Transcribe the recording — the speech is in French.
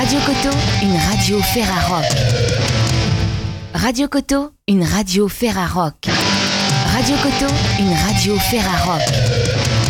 Radio Coteau, une radio Ferrarock. Radio Coteau, une radio Ferrarock. Radio Coteau, une radio Ferrarock.